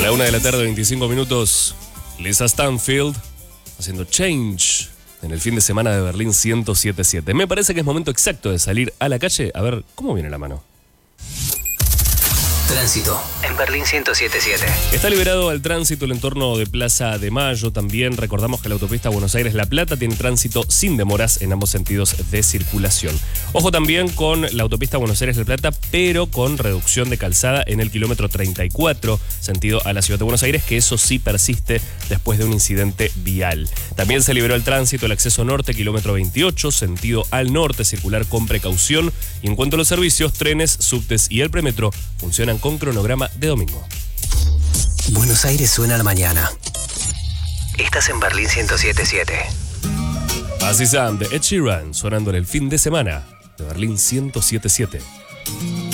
la 1:25 p.m, Lisa Stanfield haciendo Change en el fin de semana de Berlín 107.7. Me parece que es momento exacto de salir a la calle a ver cómo viene la mano. Tránsito en Berlín 107.7. Está liberado al tránsito el entorno de Plaza de Mayo. También recordamos que la autopista Buenos Aires-La Plata tiene tránsito sin demoras en ambos sentidos de circulación. Ojo también con la autopista Buenos Aires-La Plata, pero con reducción de calzada en el kilómetro 34, sentido a la ciudad de Buenos Aires, que eso sí persiste después de un incidente vial. También se liberó el tránsito el acceso norte, kilómetro 28, sentido al norte, circular con precaución. Y en cuanto a los servicios, trenes, subtes y el premetro funcionan con cronograma de domingo. Buenos Aires suena a la mañana. Estás en Berlín 107.7. Así Sam de Ed Sheeran sonando en el fin de semana de Berlín 107.7.